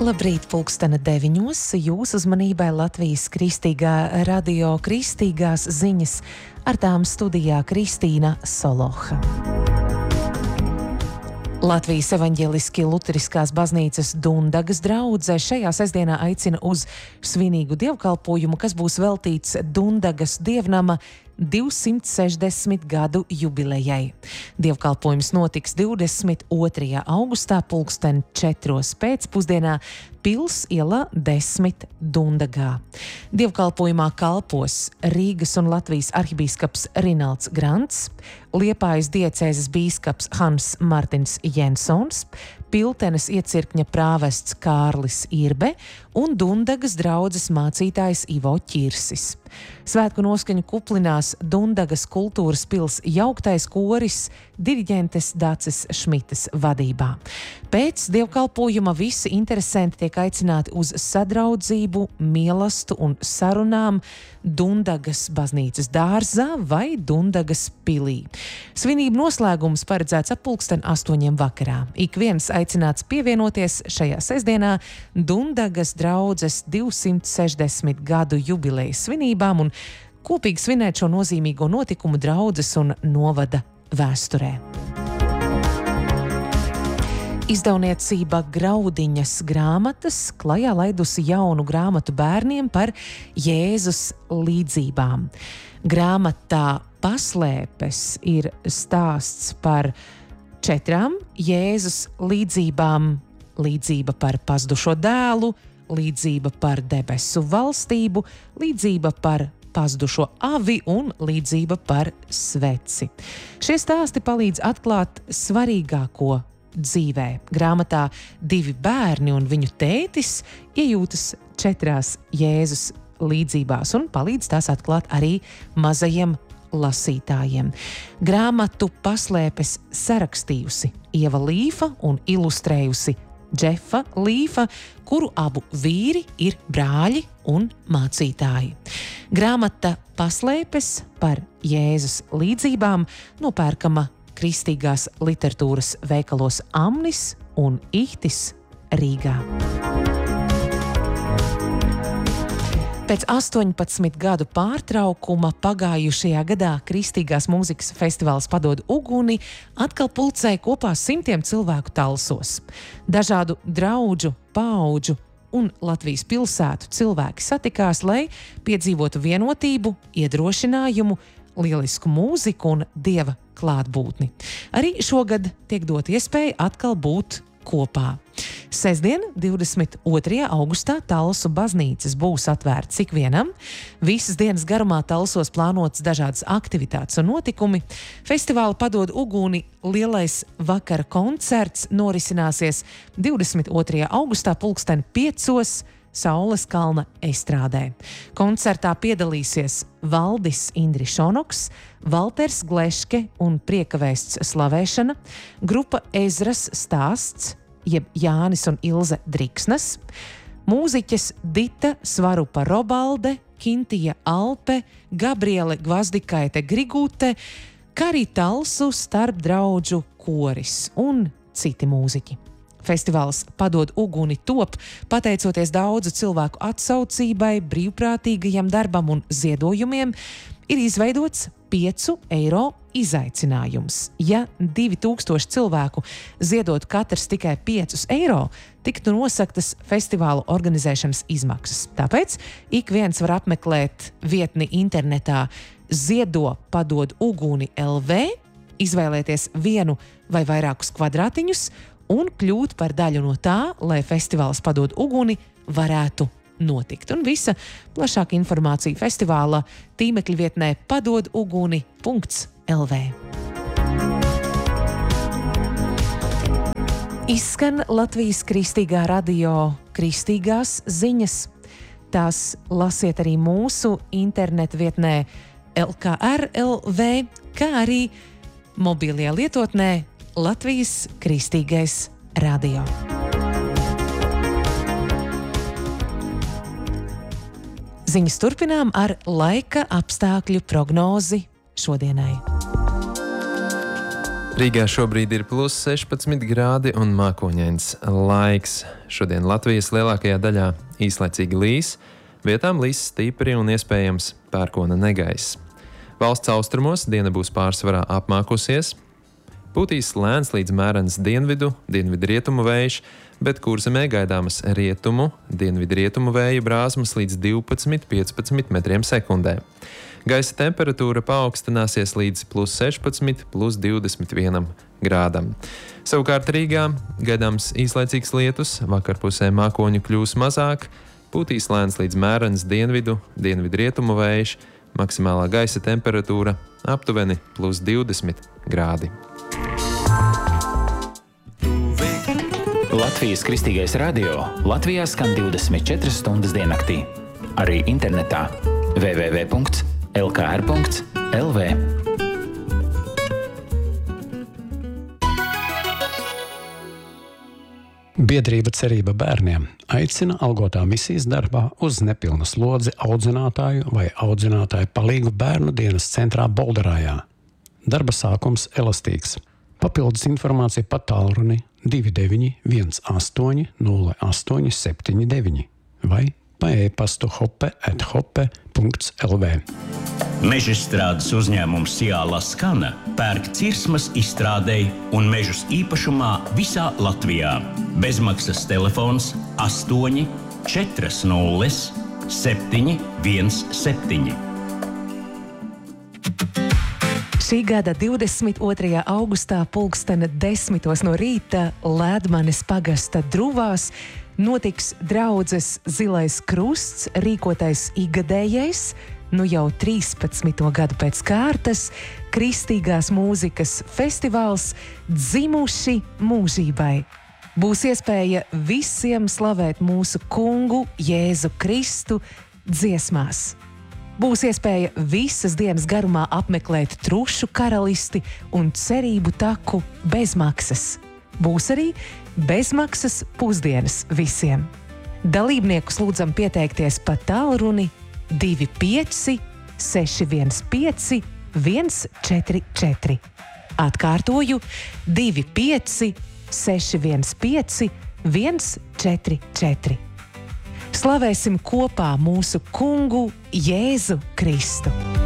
Labrīt, pulkstena 9. Jūsu uzmanībai Latvijas Kristīgā radio Kristīgās ziņas, ar tām studijā Kristīna Soloha. Latvijas evaņģeliski luteriskās baznīcas Dundagas draudze šajā sestdienā aicina uz svinīgu dievkalpojumu, kas būs veltīts Dundagas dievnama 260 gadu jubilejai. Dievkalpojums notiks 22. augustā pulksten 4. pēcpusdienā Pils iela 10 Dundagā. Dievkalpojumā kalpos Rīgas un Latvijas arhibīskaps Rinalds Grants, Liepājas diecēzes bīskaps Hans Martins Jensons, Piltenes iecirkņa prāvests Kārlis Irbe un Dundagas draudzes mācītājs Ivo Ķirsis. Svētku noskaņu kuplinās Dundagas kultūras pils jauktais koris diriģentes Daces Šmitas vadībā. Pēc dievkalpojuma visi interesanti tiek aicināti uz sadraudzību, mīlestību un sarunām Dundagas baznīcas dārzā vai Dundagas pilī. Svinību noslēgums paredzēts ap pulksten 8 vakarā. Ik viens aicināts pievienoties šajā sestdienā Dundagas draudzes 260 gadu jubilejas svinībām un kopīgi svinēt šo nozīmīgo notikumu draudzes un novada vēsturē. Izdevniecība Graudiņas grāmatas klajā laidusi jaunu grāmatu bērniem par Jēzus līdzībām. Grāmatā Paslēpes ir stāsts par 4 Jēzus līdzībām: līdzība par pazudušo dēlu, līdzība par debesu valstību, līdzība par pazudušo avi un līdzība par sveci. Šie stāsti palīdz atklāt svarīgāko dzīvē. Grāmatā 2 bērni un viņu tētis iejūtas 4 Jēzus līdzībās un palīdz tās atklāt arī mazajiem lasītājiem. Grāmatu Paslēpes sarakstījusi Ieva Līfa un ilustrējusi Džefa Līfa, kuru abu vīri ir brāļi un mācītāji. Grāmata Paslēpes par Jēzus līdzībām nopērkama kristīgās literatūras veikalos Amnis un Ihtis Rīgā. Pēc 18 gadu pārtraukuma pagājušajā gadā Kristīgās mūzikas festivāls Padod uguni atkal pulcēja kopā simtiem cilvēku Talsos. Dažādu draudžu, paudžu un Latvijas pilsētu cilvēki satikās, lai piedzīvotu vienotību, iedrošinājumu, lielisku mūziku un Dieva klātbūtni. Arī šogad tiek dot iespēja atkal būt kopā. Sestdien, 22. augustā Talsu baznīcas būs atvērts ikvienam. Visas dienas garumā Talsos plānotas dažādas aktivitātes un notikumi. Festivāla Padod uguni lielais vakara koncerts norisināsies 22. augustā pulksten 5. Saules kalna estrādē. Koncertā piedalīsies Valdis Indrišonoks, Valters Gleške un Priekavēsts slavēšana, grupa Ezras stāsts, jeb Jānis un Ilze Driksnas, mūziķes Dita Svarupa Robalde, Kintija Alpe, Gabriele Gvazdikaite Grigūte, kā arī Talsu starpdraudžu koris un citi mūziķi. Festivāls Padod uguni top pateicoties daudzu cilvēku atsaucībai, brīvprātīgajam darbam un ziedojumiem. Ir izveidots 5 eiro izaicinājums. Ja 2000 cilvēku ziedot katrs tikai 5 eiro, tiktu nosaktas festivāla organizēšanas izmaksas. Tāpēc ik viens var apmeklēt vietni internetā Ziedo Padod uguni LV, izvēlēties vienu vai vairākus kvadrātiņus un kļūt par daļu no tā, lai festivāls Padod uguni varētu notikt. Un visa plašāka informācija festivāla tīmekļa vietnē padoduguni.lv. Izskan Latvijas Kristīgā radio Kristīgās ziņas. Tās lasiet arī mūsu internetu vietnē LKR.lv, kā arī mobilajā lietotnē Latvijas Kristīgais radio. Ziņas turpinām ar laika apstākļu prognozi šodienai. Rīgā šobrīd ir plus 16 grādi un mākoņains laiks. Šodien Latvijas lielākajā daļā īslaicīgi līs, vietām līs stipri un iespējams pērkona negaiss. Valsts austrumos diena būs pārsvarā apmākusies, pūtīs lēns līdz mērens dienvidu-rietumu vējš, bet Kurzemē gaidāmas dienvidu-rietumu vēju brāzmas līdz 12–15 metriem sekundē. Gaisa temperatūra paaugstināsies līdz plus 16, plus 21 grādam. Savukārt Rīgā gaidāms īslaicīgs lietus, vakarpusē mākoņu kļūs mazāk, pūtīs lēns līdz mērens dienvidu-rietumu vējš, maksimālā gaisa temperatūra aptuveni plus 20 grādi. Latvijas Kristīgais radio Latvijā skan 24 stundas diennaktī. Arī internetā www.lkr.lv. Biedrība Cerība bērniem aicina algotā misijas darbā uz nepilnu slodzi audzinātāju vai audzinātāju palīgu bērnu dienas centrā Bolderājā. Darba sākums elastīgs. Papildus informācija pa tālruni 29180879 vai pa e-pastu hoppe@hoppe.lv. Mežstrādes uzņēmums Ciāla Skana pērk cirsmas izstrādei un mežus īpašumā visā Latvijā. Bezmaksas telefons 8 40 717. Šī gada 22. augustā pulkstena 10 no rīta Lēdmanes pagasta Druvās notiks draudzes Zilais Krusts rīkotais ikgadējais, nu jau 13. gadu pēc kārtas, kristīgās mūzikas festivāls Dzimuši mūžībai. Būs iespēja visiem slavēt mūsu kungu Jēzu Kristu dziesmās. Būs iespēja visas dienas garumā apmeklēt Trušu karalisti un cerību taku bez maksas. Būs arī bezmaksas pusdienas visiem. Dalībniekus lūdzam pieteikties pa tālruni 25 615 144. Atkārtoju 25 615 144. Slavēsim kopā mūsu kungu Jēzu Kristu.